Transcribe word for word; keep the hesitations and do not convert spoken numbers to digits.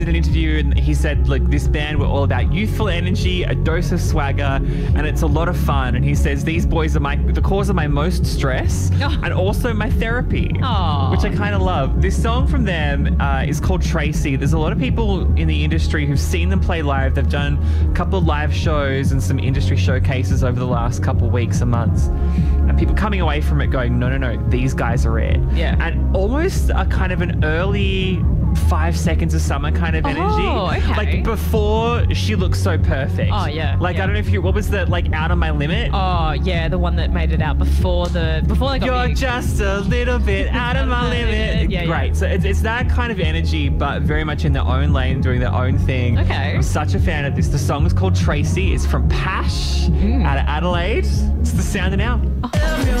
did an interview and he said, look, this band, we're all about youthful energy, a dose of swagger, and it's a lot of fun. And he says, these boys are my the cause of my most stress Oh. and also my therapy, Aw. which I kind of love. This song from them uh, is called Tracy. There's a lot of people in the industry who've seen them play live. They've done a couple of live shows and some industry showcases over the last couple of weeks and months. And people coming away from it going, no, no, no, these guys are it. Yeah. And almost a kind of an early Five Seconds of Summer kind of energy. Oh, okay. Like before she looked so perfect. Oh, yeah, Like yeah. I don't know if you, what was the, like Out of My Limit? Oh yeah, the one that made it out before the before they got You're big. just a little bit out of my limit. Yeah, yeah. Great. So it's, it's that kind of energy, but very much in their own lane, doing their own thing. Okay. I'm such a fan of this. The song is called Tracy. It's from Pash Mm. out of Adelaide. It's the sound of now. Oh.